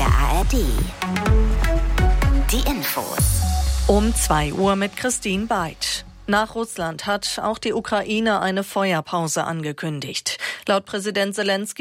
der ARD. Die Infos. Um 2 Uhr mit Christine Beid. Nach Russland hat auch die Ukraine eine Feuerpause angekündigt. Laut Präsident Selenskyj